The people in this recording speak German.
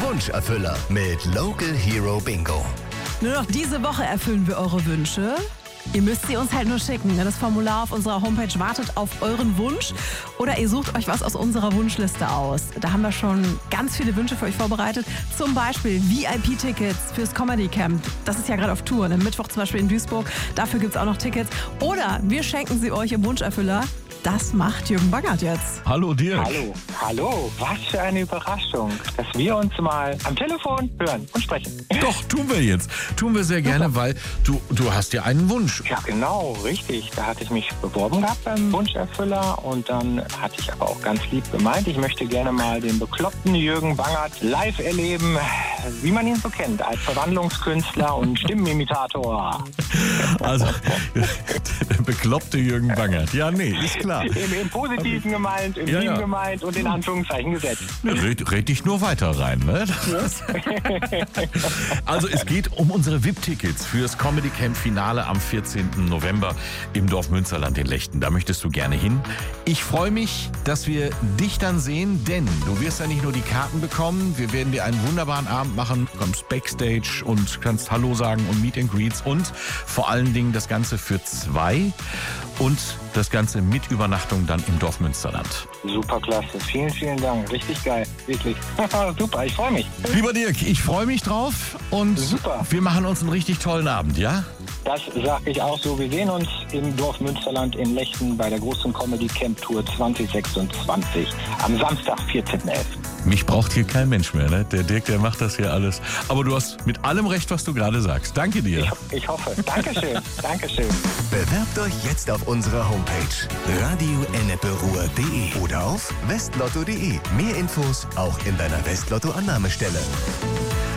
Wunscherfüller mit Local Hero Bingo. Nur noch diese Woche erfüllen wir eure Wünsche. Ihr müsst sie uns halt nur schicken. Das Formular auf unserer Homepage wartet auf euren Wunsch. Oder ihr sucht euch was aus unserer Wunschliste aus. Da haben wir schon ganz viele Wünsche für euch vorbereitet. Zum Beispiel VIP-Tickets fürs Comedy Camp. Das ist ja gerade auf Tour. Am Mittwoch zum Beispiel in Duisburg. Dafür gibt es auch noch Tickets. Oder wir schenken sie euch im Wunscherfüller. Das macht Jürgen Bangert jetzt. Hallo Dirk. Hallo, was für eine Überraschung, dass wir uns mal am Telefon hören und sprechen. Doch, tun wir jetzt. Tun wir sehr gerne, weil du hast ja einen Wunsch. Ja, genau, richtig. Da hatte ich mich beworben gehabt beim Wunscherfüller und dann hatte ich aber auch ganz lieb gemeint, ich möchte gerne mal den bekloppten Jürgen Bangert live erleben, wie man ihn so kennt, als Verwandlungskünstler und Stimmenimitator. Also, der bekloppte Jürgen Bangert. Ja, nee, ist klar. Im Positiven gemeint, im Lieben gemeint und in Anführungszeichen gesetzt. Red dich nur weiter rein, ne? Also es geht um unsere VIP-Tickets fürs Comedy Camp Finale am 14. November im Dorf Münsterland in Lechten. Da möchtest du gerne hin. Ich freue mich, dass wir dich dann sehen, denn du wirst ja nicht nur die Karten bekommen, wir werden dir einen wunderbaren Abend machen, du kommst Backstage und kannst Hallo sagen und Meet and Greets und vor allen Dingen das Ganze für 2 und das Ganze mit Übernachtung dann im Dorf Münsterland. Super klasse, vielen, vielen Dank, richtig geil, wirklich. Super, ich freue mich. Lieber Dirk, ich freue mich drauf und Super. Wir machen uns einen richtig tollen Abend, ja? Das sage ich auch so. Wir sehen uns im Dorf Münsterland in Lechten bei der großen Comedy Camp Tour 2026 am Samstag, 14.11. Mich braucht hier kein Mensch mehr, ne? Der Dirk, der macht das hier alles. Aber du hast mit allem recht, was du gerade sagst. Danke dir. Ich hoffe. Dankeschön. Dankeschön. Bewerbt euch jetzt auf unserer Homepage radioenneperuhr.de oder auf westlotto.de. Mehr Infos auch in deiner Westlotto-Annahmestelle.